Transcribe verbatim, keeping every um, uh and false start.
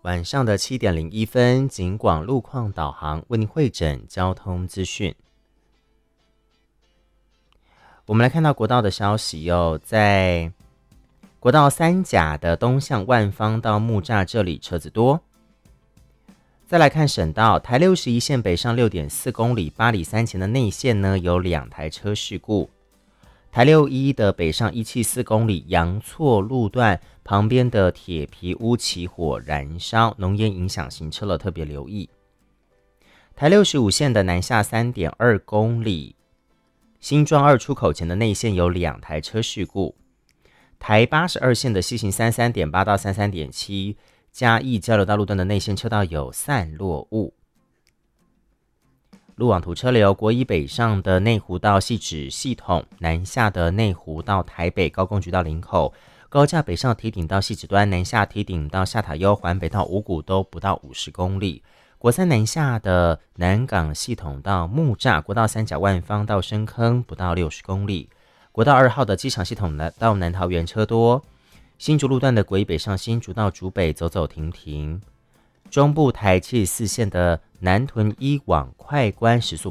晚上的七点零一分，警广路况导航为您汇整交通资讯。我们来看到国道的消息哦，在国道三甲的东向万方到木栅这里车子多。再来看省道，台六十一线北上 六点四公里，八里三前的内线呢有两台车事故。台六一的北上一七四公里，阳错路段旁边的铁皮屋起火燃烧，浓烟影响行车了，特别留意。台六十五线的南下 三点二公里，新庄二出口前的内线有两台车事故。台八十二线的西行 三十三点八 到 三十三点七，嘉义交流道路段的内线车道有散落物。路网图车流，国一北上的内湖到汐止系统，南下的内湖到台北高工局到林口，高架北上堤顶到汐止端，南下堤顶到下塔悠，环北到五股都不到五十公里。国三南下的南港系统到木栅，国道三甲万方到深坑不到六十公里。国道二号的机场系统到南桃园车多。新竹路段的国一北上新竹到竹北走走停停。中部台七十四线的南屯一往快关时速